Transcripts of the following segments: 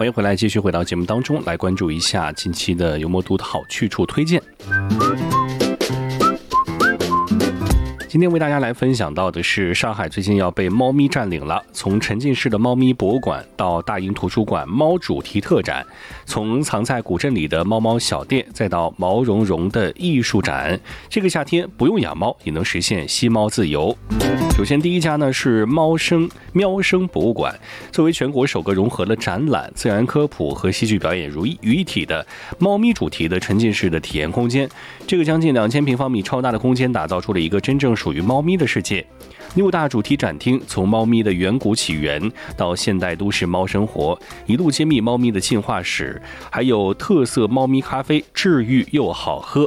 欢迎回来，继续回到节目当中来关注一下近期的油墨读的好去处推荐。今天为大家来分享到的是上海最近要被猫咪占领了，从沉浸式的猫咪博物馆到大英图书馆猫主题特展，从藏在古镇里的猫猫小店再到毛茸茸的艺术展，这个夏天不用养猫也能实现吸猫自由。首先第一家呢是喵声博物馆，作为全国首个融合了展览、自然科普和戏剧表演于一体的猫咪主题的沉浸式的体验空间。这个将近2000平方米超大的空间打造出了一个真正属于猫咪的世界。6大主题展厅从猫咪的远古起源到现代都市猫生活，一路揭秘猫咪的进化史，还有特色猫咪咖啡，治愈又好喝。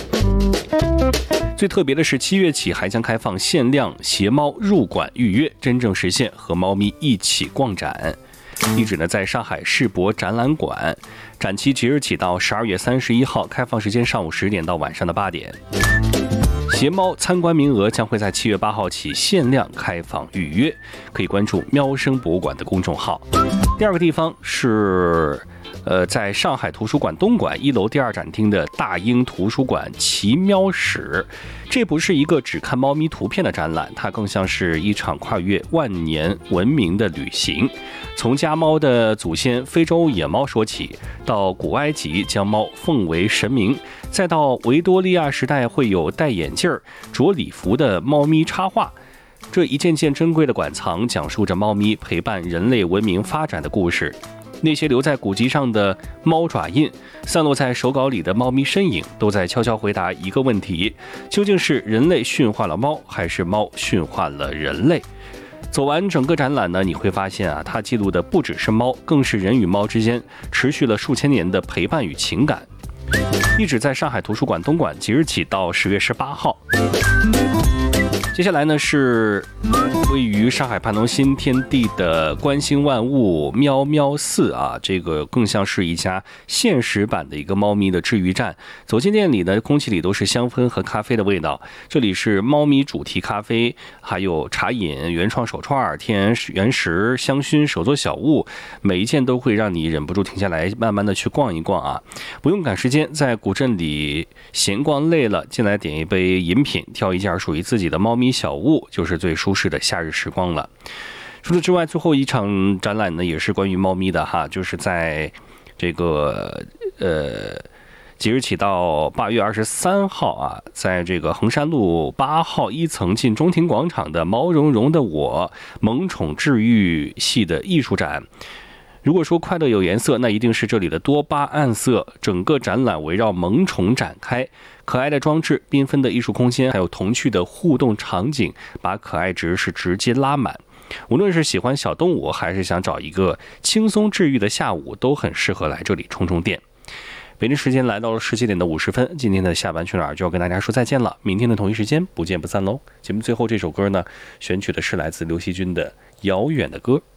最特别的是7月起还将开放限量携猫入馆预约，真正实现和猫咪一起逛展。地址呢在上海世博展览馆，展期即日起到12月31号，开放时间上午10点到晚上的8点。携猫参观名额将会在7月8号起限量开放预约，可以关注喵声博物馆的公众号。第二个地方是在上海图书馆东馆1楼第2展厅的大英图书馆奇喵史。这不是一个只看猫咪图片的展览，它更像是一场跨越万年文明的旅行。从家猫的祖先非洲野猫说起，到古埃及将猫奉为神明，再到维多利亚时代会有戴眼镜、着礼服的猫咪插画。这一件件珍贵的馆藏讲述着猫咪陪伴人类文明发展的故事。那些留在古籍上的猫爪印，散落在手稿里的猫咪身影，都在悄悄回答一个问题：究竟是人类驯化了猫，还是猫驯化了人类？走完整个展览呢，你会发现啊，它记录的不只是猫，更是人与猫之间持续了数千年的陪伴与情感。地址在上海图书馆东馆，即日起到10月18号。接下来呢是位于上海泮农新天地的观星万物喵喵寺啊，这个更像是一家现实版的一个猫咪的治愈站。走进店里呢，空气里都是香氛和咖啡的味道。这里是猫咪主题咖啡，还有茶饮、原创手串、天然原石、香薰、手作小物，每一件都会让你忍不住停下来慢慢的去逛一逛啊。不用赶时间，在古镇里闲逛累了，进来点一杯饮品，挑一件属于自己的猫咪小物，就是最舒适的夏日时光了。除此之外，最后一场展览呢也是关于猫咪的哈，就是在这个即日起到8月23号啊，在这个衡山路8号1层进中庭广场的毛茸茸的我萌宠治愈系的艺术展。如果说快乐有颜色，那一定是这里的多巴胺色。整个展览围绕萌宠展开，可爱的装置、缤纷的艺术空间，还有童趣的互动场景，把可爱值是直接拉满。无论是喜欢小动物，还是想找一个轻松治愈的下午，都很适合来这里充充电。北京时间来到了17点50分，今天的下班去哪儿就要跟大家说再见了。明天的同一时间不见不散喽。节目最后这首歌呢，选取的是来自刘惜君的《遥远的歌》。